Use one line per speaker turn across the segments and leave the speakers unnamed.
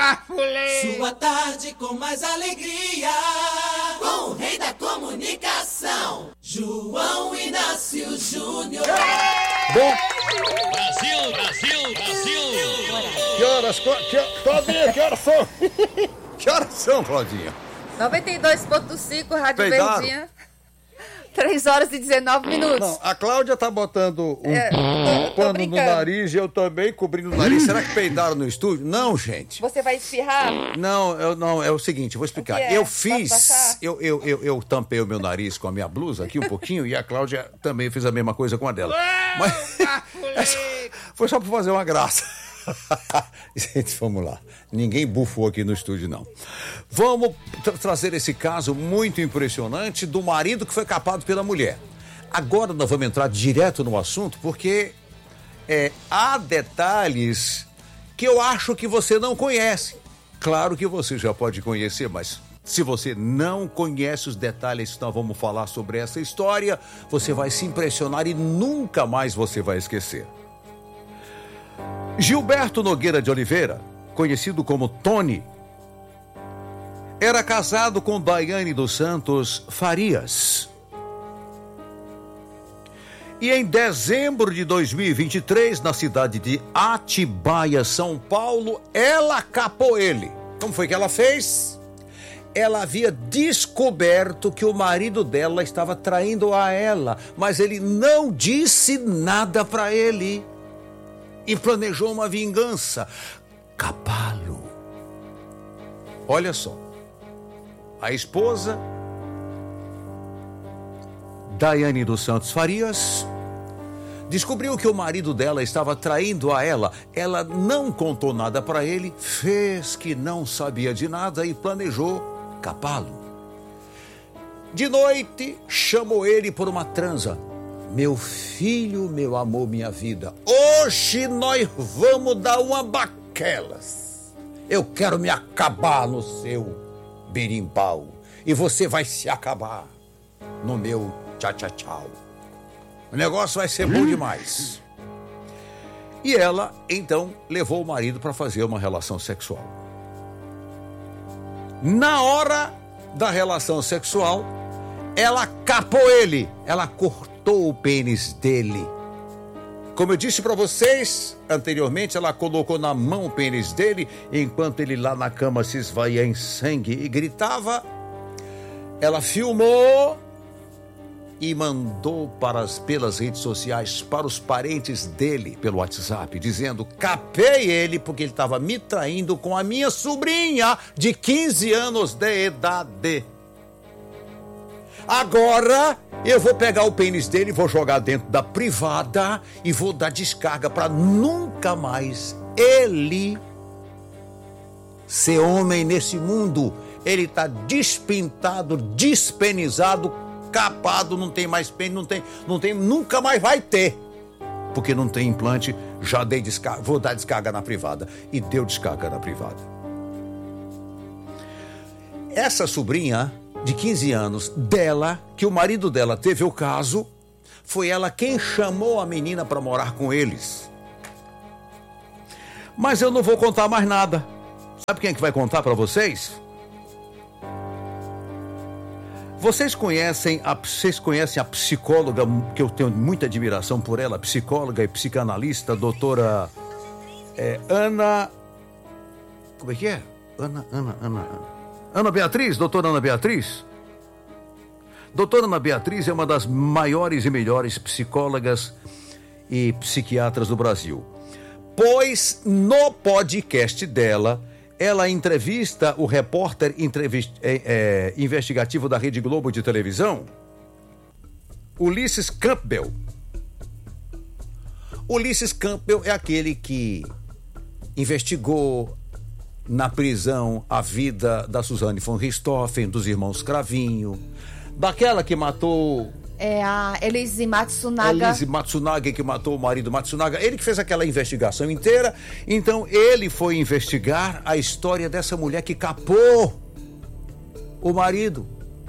Sua tarde com mais alegria, com o rei da comunicação, João Inácio Júnior.
Bom,
Brasil!
Claudinha, que horas são? Que horas são, Claudinha?
92.5, Rádio
Peidaram?
Verdinha. 3 horas e 19 minutos.
Não, a Cláudia tá botando um
tô
pano no
brincando.
nariz e eu também cobrindo o nariz. Será que peidaram no estúdio? Não, gente.
Você vai espirrar?
Não, é o seguinte, eu vou explicar.
O que é?
Eu
Pode
fiz,
passar?
eu tampei o meu nariz com a minha blusa aqui um pouquinho e a Cláudia também fez a mesma coisa com a dela. Mas foi só pra fazer uma graça. Gente, vamos lá. Ninguém bufou aqui no estúdio, não. Vamos trazer esse caso muito impressionante do marido que foi capado pela mulher. Agora nós vamos entrar direto no assunto porque há detalhes que eu acho que você não conhece. Claro que você já pode conhecer, mas se você não conhece os detalhes que nós vamos falar sobre essa história, você vai se impressionar e nunca mais você vai esquecer. Gilberto Nogueira de Oliveira, conhecido como Tony, era casado com Daiane dos Santos Farias. E em dezembro de 2023, na cidade de Atibaia, São Paulo, ela capou ele. Como foi que ela fez? Ela havia descoberto que o marido dela estava traindo a ela, mas ele não disse nada para ele. E planejou uma vingança. Capá-lo. Olha só. A esposa, Daiane dos Santos Farias, descobriu que o marido dela estava traindo a ela. Ela não contou nada para ele, fez que não sabia de nada e planejou capá-lo. De noite, chamou ele por uma transa. Meu filho, meu amor, minha vida, hoje nós vamos dar uma baquelas. Eu quero me acabar no seu berimbau e você vai se acabar no meu tchau. O negócio vai ser bom demais. E ela, então, levou o marido para fazer uma relação sexual. Na hora da relação sexual, ela capou ele, ela cortou o pênis dele. Como eu disse para vocês anteriormente, ela colocou na mão o pênis dele, enquanto ele lá na cama se esvaía em sangue e gritava. Ela filmou e mandou pelas redes sociais, para os parentes dele, pelo WhatsApp, dizendo: capei ele porque ele estava me traindo com a minha sobrinha de 15 anos de idade. Agora eu vou pegar o pênis dele, vou jogar dentro da privada e vou dar descarga para nunca mais ele ser homem nesse mundo. Ele está despintado, despenizado, capado, não tem mais pênis, não tem, nunca mais vai ter. Porque não tem implante, já dei descarga, vou dar descarga na privada. E deu descarga na privada. Essa sobrinha de 15 anos dela, que o marido dela teve o caso, foi ela quem chamou a menina para morar com eles. Mas eu não vou contar mais nada. Sabe quem é que vai contar para vocês? Vocês conhecem a psicóloga, que eu tenho muita admiração por ela, psicóloga e psicanalista, doutora Ana... Como é que é? Ana Beatriz, doutora Ana Beatriz. Doutora Ana Beatriz é uma das maiores e melhores psicólogas e psiquiatras do Brasil. Pois no podcast dela, ela entrevista o repórter investigativo da Rede Globo de televisão, Ulisses Campbell. Ulisses Campbell é aquele que investigou na prisão a vida da Suzane von Richthofen, dos irmãos Cravinho, daquela que matou...
A Elise Matsunaga.
Elise Matsunaga, que matou o marido Matsunaga. Ele que fez aquela investigação inteira. Então ele foi investigar a história dessa mulher que capou o marido.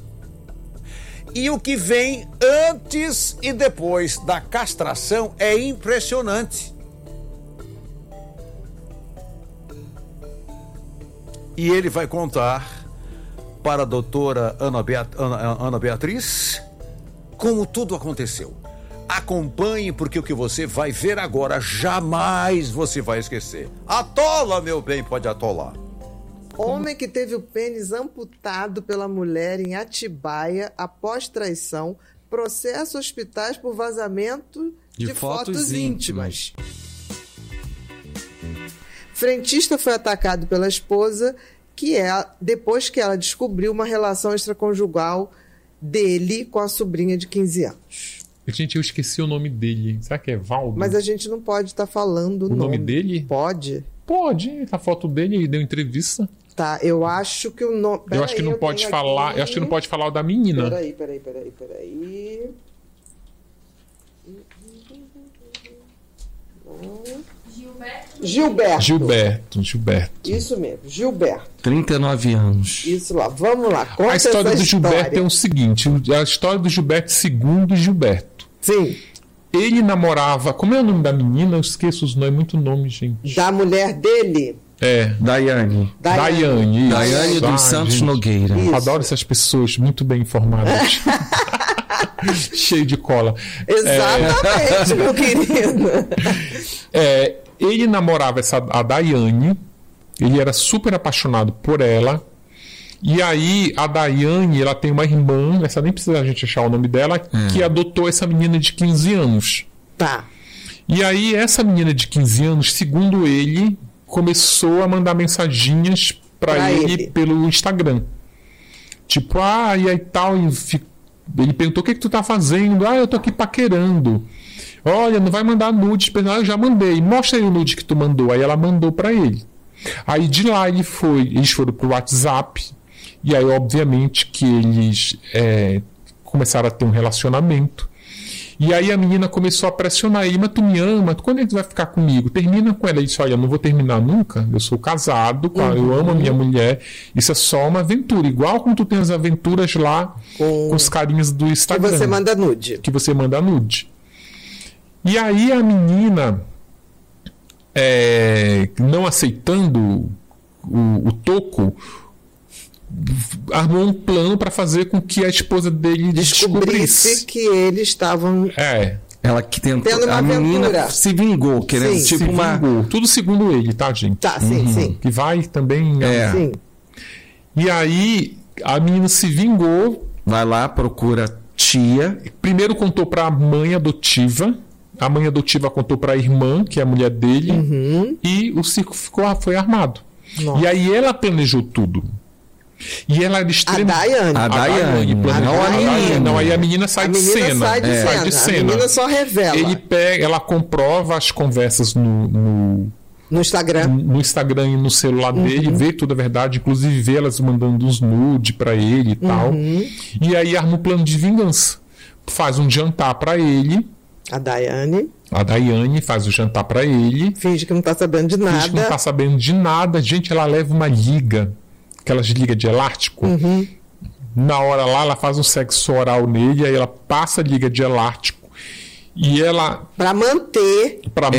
E o que vem antes e depois da castração é impressionante. E ele vai contar para a doutora Ana Beatriz como tudo aconteceu. Acompanhe, porque o que você vai ver agora jamais você vai esquecer. Atola, meu bem, pode atolar.
Homem que teve o pênis amputado pela mulher em Atibaia após traição, processa hospitais por vazamento de fotos íntimas. Frentista foi atacado pela esposa depois que ela descobriu uma relação extraconjugal dele com a sobrinha de 15 anos.
Gente, eu esqueci o nome dele. Será que é Valdo?
Mas a gente não pode estar falando o
nome dele?
Pode?
Pode. A foto dele, ele deu entrevista.
Tá, eu acho que o nome...
Eu acho que não pode falar. Aqui... Eu acho que não pode falar o da menina.
Peraí. Gilberto. Isso mesmo, Gilberto.
39 anos.
Isso lá, vamos lá. Conta
a história do Gilberto é o seguinte: a história do Gilberto segundo Gilberto.
Sim.
Ele namorava. Como é o nome da menina? Eu esqueço os nomes, muito nome, gente.
Da mulher dele?
É.
Daiane dos Santos gente. Nogueira.
Isso. Adoro essas pessoas muito bem informadas. Cheio de cola.
Exatamente, meu querido.
Ele namorava a Daiane. Ele era super apaixonado por ela. E aí, a Daiane, ela tem uma irmã, essa nem precisa a gente achar o nome dela, que adotou essa menina de 15 anos.
Tá.
E aí, essa menina de 15 anos, segundo ele, começou a mandar mensaginhas pra ele pelo Instagram. Tipo, e aí tal, ele perguntou: o que tu tá fazendo? Eu tô aqui paquerando. Olha, não vai mandar nude. Eu já mandei. Mostra aí o nude que tu mandou. Aí ela mandou pra ele. Aí de lá eles foram pro WhatsApp. E aí, obviamente, que eles começaram a ter um relacionamento. E aí a menina começou a pressionar ele: mas tu me ama? Quando é que tu vai ficar comigo? Termina com ela. Ele disse: olha, eu não vou terminar nunca. Eu sou casado, eu amo a minha mulher. Isso é só uma aventura. Igual como tu tem as aventuras lá com os carinhas do Instagram.
Que você manda nude.
E aí a menina, não aceitando o toco, armou um plano para fazer com que a esposa dele descobrisse
que eles estavam...
Ela que tentou, a menina se vingou, querendo
vingou. Tudo segundo ele, tá, gente?
Tá, sim.
Que vai também...
Sim.
E aí a menina se vingou.
Vai lá, procura tia.
Primeiro contou para a mãe adotiva. A mãe adotiva contou para a irmã, que é a mulher dele. E o circo foi armado. Nossa. E aí ela planejou tudo. E ela era extremamente...
A Daiane.
Não, aí a menina sai de cena. Sai de cena.
A menina só revela.
Ela comprova as conversas no
Instagram.
No Instagram e no celular dele, vê toda a verdade, inclusive vê elas mandando uns nude pra ele e tal. E aí arma um plano de vingança. Faz um jantar pra ele. A Daiane faz o jantar pra ele.
Finge que não tá sabendo de nada.
Gente, ela leva uma liga, aquelas ligas de elástico. Na hora lá, ela faz um sexo oral nele, aí ela passa a liga de elástico. E ela...
Pra manter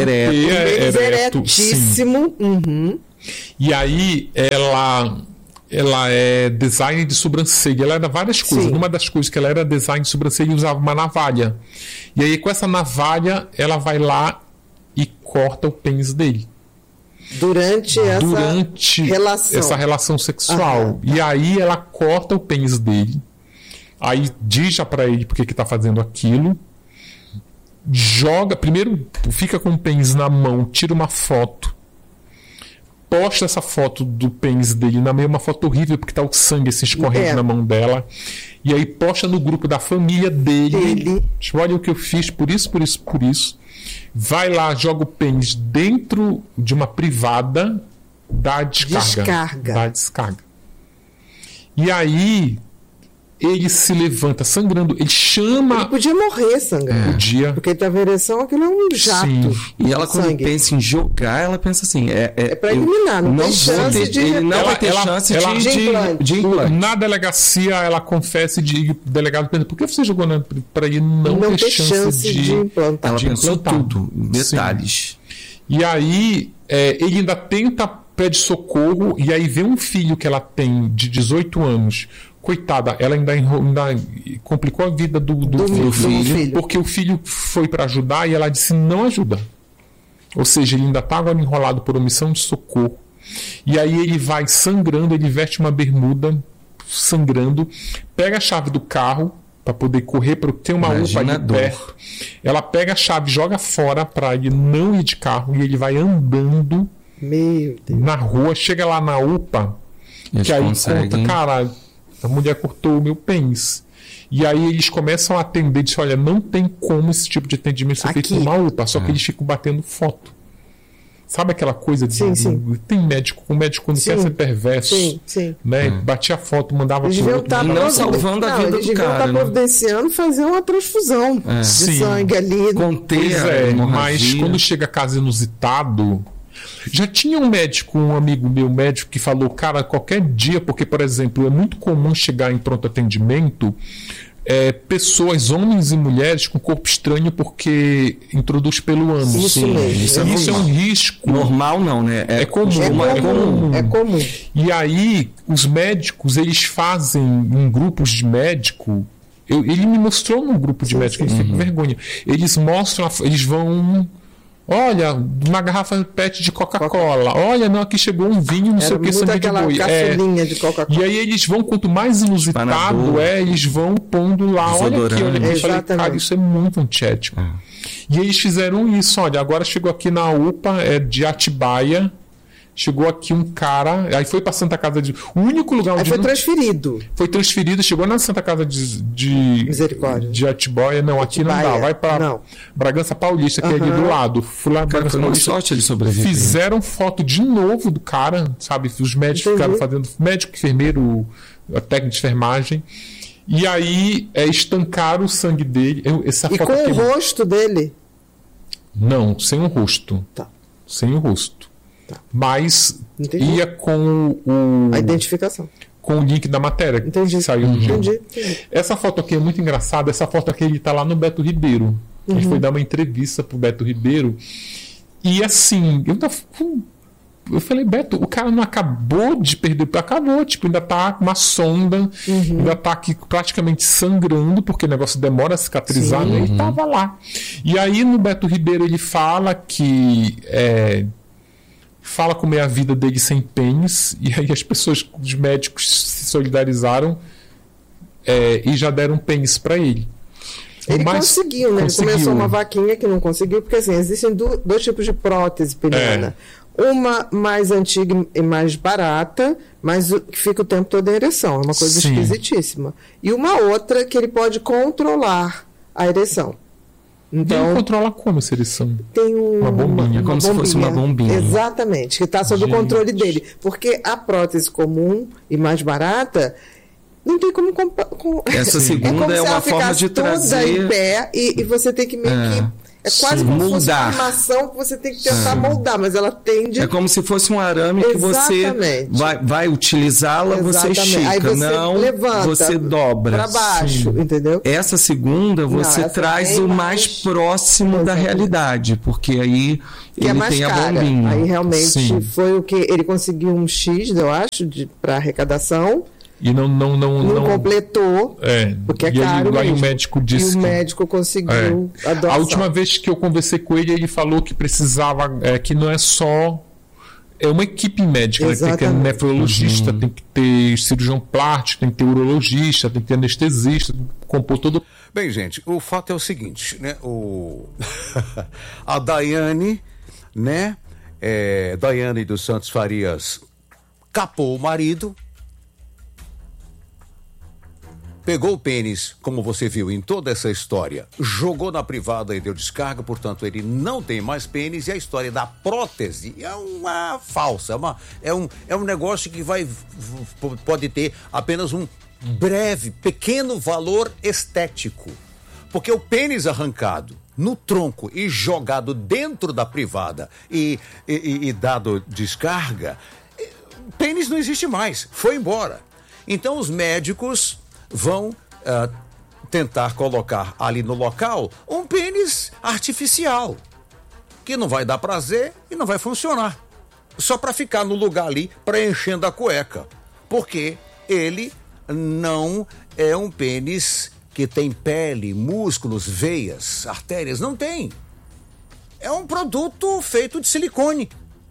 eretíssimo.
E aí, ela é design de sobrancelha. Ela era várias coisas. Uma das coisas que ela era design de sobrancelha, usava uma navalha. E aí, com essa navalha, ela vai lá e corta o pênis dele.
Durante
essa relação sexual. E aí, ela corta o pênis dele. Aí, diz já pra ele porque que tá fazendo aquilo. Joga, primeiro fica com o pênis na mão, tira uma foto, posta essa foto do pênis dele na meio, uma foto horrível porque tá o sangue assim, escorrendo na mão dela, e aí posta no grupo da família dele. Tipo, olha o que eu fiz, por isso. Vai lá, joga o pênis dentro de uma privada, dá descarga. E aí ele se levanta sangrando, ele chama...
Ele podia morrer sangrando.
Podia.
Porque ele tava em ereção, aquilo é um jato.
Sim.
E ela, quando pensa em jogar, ela pensa assim...
É pra eliminar, não tem chance de...
Ele não vai ter chance de implante.
Na delegacia, ela confessa e o delegado pergunta: por que você jogou pra ele não ter chance de implantar?
Ela pensou tudo, em detalhes.
Sim. E aí, ele ainda tenta pede socorro, e aí vê um filho que ela tem de 18 anos. Coitada, ela ainda complicou a vida do filho, porque o filho foi para ajudar e ela disse não ajuda. Ou seja, ele ainda estava enrolado por omissão de socorro. E aí ele vai sangrando, ele veste uma bermuda sangrando, pega a chave do carro para poder correr, para ter uma UPA ali perto. Ela pega a chave, joga fora para ele não ir de carro, e ele vai andando na rua, chega lá na UPA, que aí conta, cara, a mulher cortou o meu pênis. E aí eles começam a atender, dizem, olha, não tem como esse tipo de atendimento ser feito numa UPA, só que eles ficam batendo foto. Sabe aquela coisa de... Tem médico, o médico quando quer ser perverso, né? Batia foto, mandava
pro outro. Não salvando a vida do cara. Eles providenciando fazer uma transfusão de sangue ali.
Conter mas quando chega caso inusitado... Já tinha um amigo meu médico, que falou, cara, qualquer dia, porque, por exemplo, é muito comum chegar em pronto atendimento pessoas, homens e mulheres, com corpo estranho porque introduz pelo ânus. Isso é um risco.
Normal não, né?
É comum.
É comum.
E aí, os médicos, eles fazem em grupos de médico. Ele me mostrou num grupo de médico, ele fica com vergonha. Eles mostram, eles vão... Olha, uma garrafa PET de Coca-Cola. Olha, não, aqui chegou um vinho, não sei o que, sangue de boi.
De Coca-Cola.
E aí eles vão, quanto mais inusitado eles vão pondo lá. Olha aqui, olha aqui. Eu falei, cara, isso é muito antiético. E eles fizeram isso, olha, agora chegou aqui na UPA, de Atibaia. Chegou aqui um cara, aí foi pra Santa Casa de... O único lugar onde...
Aí foi transferido.
Foi transferido, chegou na Santa Casa de
Misericórdia.
De Atibaia. Não, aqui não dá. Vai pra Bragança Paulista, que é ali do lado. Fui lá,
cara, foi uma sorte ele sobreviver.
Fizeram foto de novo do cara, sabe? Os médicos ficaram fazendo... Médico, enfermeiro, técnico de enfermagem. E aí, estancaram o sangue dele. Essa
e
foto
com
aqui...
o rosto dele?
Não, sem o rosto.
Tá.
Sem o rosto. Mas ia com
a identificação.
Com o link da matéria.
Entendi.
Que saiu no jornal. Essa foto aqui é muito engraçada. Essa foto aqui, ele tá lá no Beto Ribeiro. Ele foi dar uma entrevista pro Beto Ribeiro. E assim, eu falei, Beto, o cara não acabou de perder, acabou, tipo, ainda tá com uma sonda, ainda tá aqui praticamente sangrando, porque o negócio demora a cicatrizar, né? E tava lá. E aí no Beto Ribeiro ele fala que fala como é a vida dele sem pênis, e aí as pessoas, os médicos se solidarizaram e já deram pênis para ele.
Ele conseguiu, né? Ele começou uma vaquinha que não conseguiu, porque assim, existem dois tipos de prótese peniana. Uma mais antiga e mais barata, mas que fica o tempo todo em ereção. É uma coisa esquisitíssima. E uma outra que ele pode controlar a ereção. Então,
ele controla como essa ereção?
Tem
uma bombinha.
Como se fosse uma bombinha.
Exatamente, que está sob o controle dele. Porque a prótese comum e mais barata não tem como...
Essa segunda é uma forma de trazer...
em pé e você tem que meio que... É quase como se fosse uma armação que você tem que tentar moldar, mas ela tende...
É como se fosse um arame que você vai utilizá-la, você estica.
Aí você
não,
levanta,
você dobra.
Para baixo, entendeu?
Essa segunda, você traz o mais próximo da realidade, porque aí
que
ele tem
cara.
A bombinha.
Aí realmente foi o que... Ele conseguiu um X, eu acho, para arrecadação.
E não
completou, porque é caro.
Aí o médico disse.
E o médico conseguiu a doação.
A última vez que eu conversei com ele, ele falou que precisava, que não é só. É uma equipe médica, né? Tem que ter nefrologista, tem que ter cirurgião plástico, tem que ter urologista, tem que ter anestesista, tem que compor todo.
Bem, gente, o fato é o seguinte, né? A Daiane, né? Daiane dos Santos Farias capou o marido. Pegou o pênis, como você viu em toda essa história, jogou na privada e deu descarga, portanto ele não tem mais pênis, e a história da prótese é uma falsa, é um negócio que pode ter apenas um breve, pequeno valor estético, porque o pênis arrancado no tronco e jogado dentro da privada e dado descarga, pênis não existe mais, foi embora. Então os médicos vão tentar colocar ali no local um pênis artificial, que não vai dar prazer e não vai funcionar. só para ficar no lugar ali, preenchendo a cueca. Porque ele não é um pênis que tem pele, músculos, veias, artérias. Não tem. É um produto feito de silicone.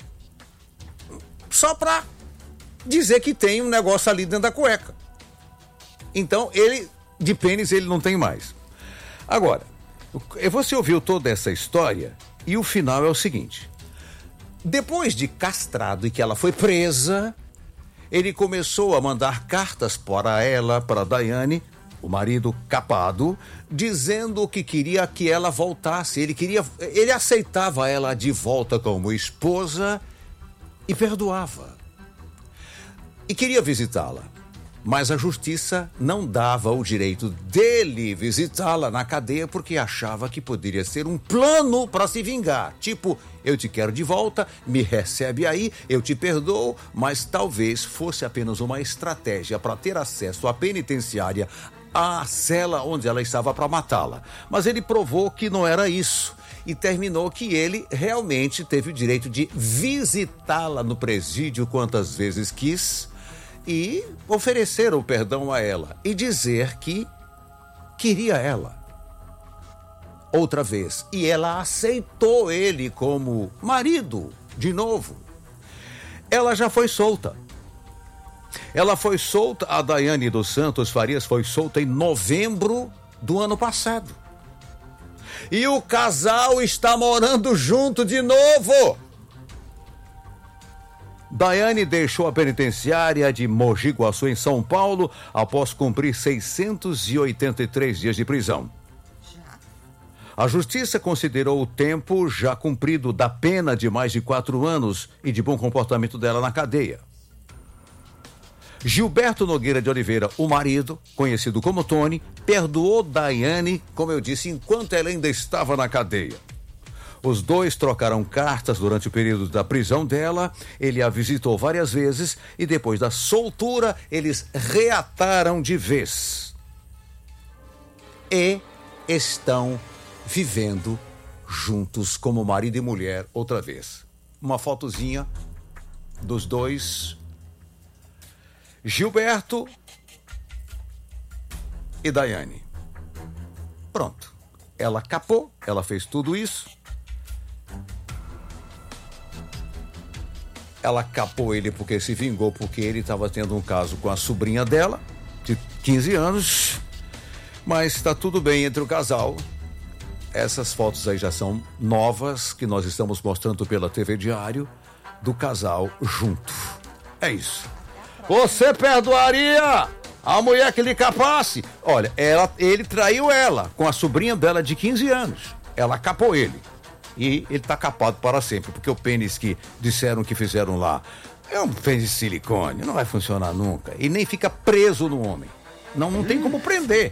Só para dizer que tem um negócio ali dentro da cueca. Então, de pênis, ele não tem mais. Agora, você ouviu toda essa história e o final é o seguinte. Depois de castrado e que ela foi presa, ele começou a mandar cartas para ela, para Daiane, o marido capado, dizendo que queria que ela voltasse. Ele aceitava ela de volta como esposa e perdoava. E queria visitá-la. Mas a justiça não dava o direito dele visitá-la na cadeia porque achava que poderia ser um plano para se vingar. Tipo, eu te quero de volta, me recebe aí, eu te perdoo, mas talvez fosse apenas uma estratégia para ter acesso à penitenciária, à cela onde ela estava para matá-la. Mas ele provou que não era isso. E terminou que ele realmente teve o direito de visitá-la no presídio quantas vezes quis e oferecer o perdão a ela e dizer que queria ela outra vez. E ela aceitou ele como marido de novo. Ela já foi solta. Ela foi solta, a Daiane dos Santos Farias foi solta em novembro do ano passado. E o casal está morando junto de novo. Daiane deixou a penitenciária de Mogi Guaçu, em São Paulo, após cumprir 683 dias de prisão. A justiça considerou o tempo já cumprido da pena de mais de 4 anos e de bom comportamento dela na cadeia. Gilberto Nogueira de Oliveira, o marido, conhecido como Tony, perdoou Daiane, como eu disse, enquanto ela ainda estava na cadeia. Os dois trocaram cartas durante o período da prisão dela, ele a visitou várias vezes e depois da soltura eles reataram de vez. E estão vivendo juntos como marido e mulher outra vez. Uma fotozinha dos dois, Gilberto e Daiane. Pronto. Ela capou, ela fez tudo isso. Ela capou ele porque se vingou, porque ele estava tendo um caso com a sobrinha dela, de 15 anos. Mas está tudo bem entre o casal. Essas fotos aí já são novas, que nós estamos mostrando pela TV Diário, do casal junto. É isso. Você perdoaria a mulher que lhe capasse? Olha, ele traiu ela com a sobrinha dela de 15 anos. Ela capou ele. E ele está capado para sempre, porque o pênis que disseram que fizeram lá é um pênis de silicone, não vai funcionar nunca. E nem fica preso no homem. Não tem como prender.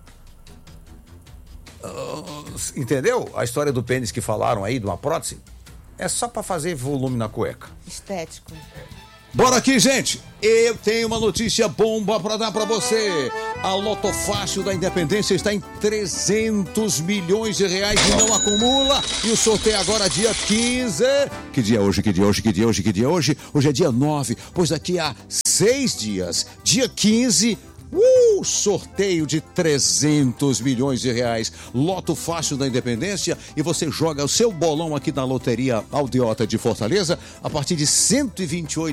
Entendeu? A história do pênis que falaram aí, de uma prótese, é só para fazer volume na cueca.
Estético.
Bora aqui, gente. Eu tenho uma notícia bomba para dar para você. A Loto Fácil da Independência está em 300 milhões de reais e não acumula. E o sorteio agora dia 15. Que dia é hoje? Que dia é hoje? Hoje é dia 9, pois daqui a 6 dias, dia 15... sorteio de 300 milhões de reais. Loto Fácil da Independência, e você joga o seu bolão aqui na Loteria Aldeota de Fortaleza a partir de R$ 128.